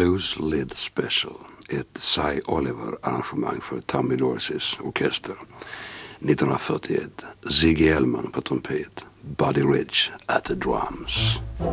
Blues Lid Special. Ett Cy Oliver-arrangemang för Tommy Dorseys orkester. 1941. Ziggy Elman på trumpet. Buddy Rich at the drums.